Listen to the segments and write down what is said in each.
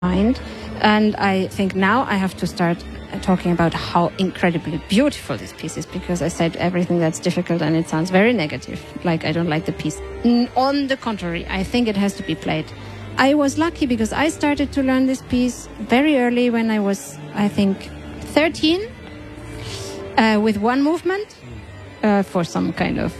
mind. And I think now I have to start talking about how incredibly beautiful this piece is, because I said everything that's difficult and it sounds very negative, like I don't like the piece. On the contrary, I think it has to be played. I was lucky because I started to learn this piece very early when I was, I think, 13, with one movement for some kind of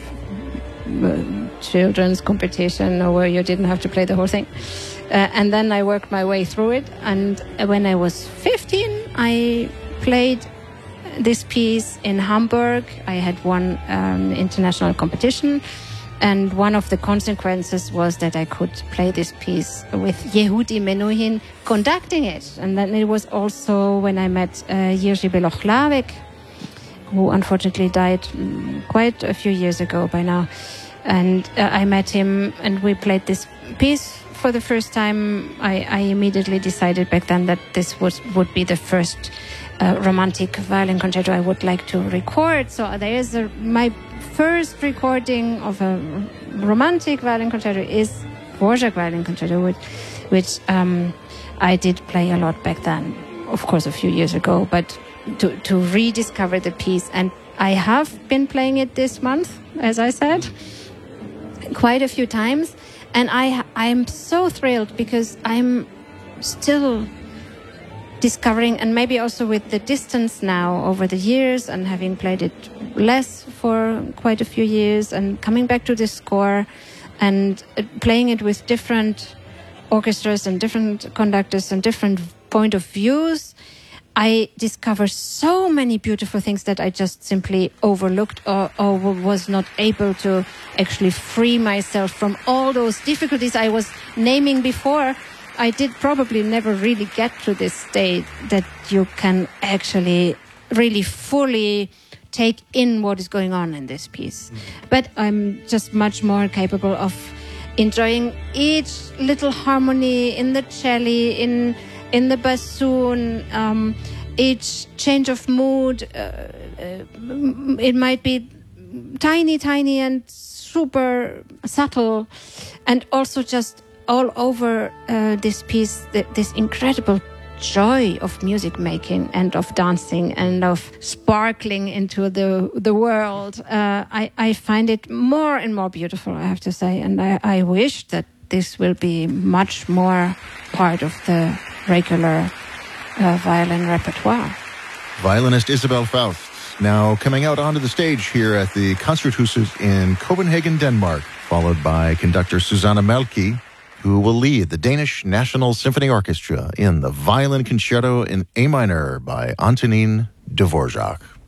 children's competition, or where you didn't have to play the whole thing. And then I worked my way through it. And when I was 15, I played this piece in Hamburg. I had won international competition. And one of the consequences was that I could play this piece with Yehudi Menuhin conducting it. And then it was also when I met Jiří Beloch-Lávek, who unfortunately died quite a few years ago by now. And I met him and we played this piece for the first time. I immediately decided back then that this would be the first romantic violin concerto I would like to record. So there is my first recording of a romantic violin concerto is Dvorak violin concerto, which I did play a lot back then, of course a few years ago, but to rediscover the piece. And I have been playing it this month, as I said, quite a few times. And I'm so thrilled because I'm still discovering, and maybe also with the distance now over the years and having played it less for quite a few years and coming back to this score and playing it with different orchestras and different conductors and different point of views, I discover so many beautiful things that I just simply overlooked or was not able to actually free myself from all those difficulties I was naming before. I did probably never really get to this state that you can actually really fully take in what is going on in this piece. But I'm just much more capable of enjoying each little harmony in the cello, in the bassoon, each change of mood. It might be tiny and super subtle, and also just all over this piece, this incredible joy of music making and of dancing and of sparkling into the world. I find it more and more beautiful, I have to say, and I wish that this will be much more part of the regular violin repertoire. Violinist Isabelle Faust now coming out onto the stage here at the Concerthuset in Copenhagen, Denmark, followed by conductor Susanne Malky, who will lead the Danish National Symphony Orchestra in the Violin Concerto in A minor by Antonín Dvořák.